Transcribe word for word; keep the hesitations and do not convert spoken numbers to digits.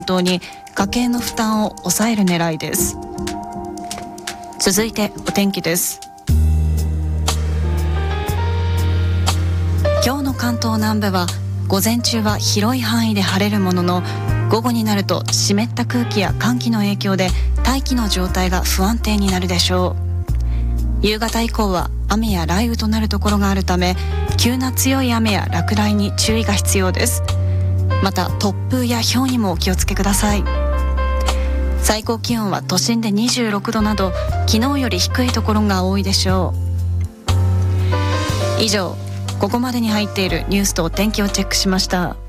当に家計の負担を抑える狙いです。続いてお天気です。今日の関東南部は午前中は広い範囲で晴れるものの、午後になると湿った空気や寒気の影響で大気の状態が不安定になるでしょう。夕方以降は雨や雷雨となるところがあるため、急な強い雨や落雷に注意が必要です。また突風や雹にもお気をつけください。最高気温は都心でにじゅうろくどなど、昨日より低いところが多いでしょう。以上、ここまでに入っているニュースとお天気をチェックしました。